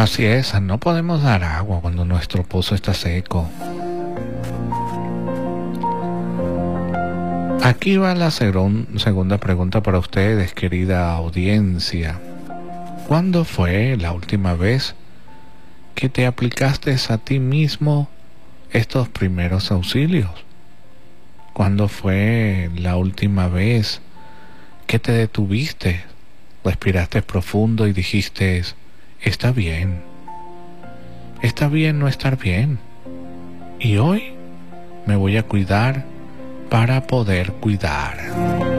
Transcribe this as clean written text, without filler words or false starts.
Así es, no podemos dar agua cuando nuestro pozo está seco. Aquí va la segunda pregunta para ustedes, querida audiencia. ¿Cuándo fue la última vez que te aplicaste a ti mismo estos primeros auxilios? ¿Cuándo fue la última vez que te detuviste, respiraste profundo y dijiste, está bien no estar bien, y hoy me voy a cuidar para poder cuidar?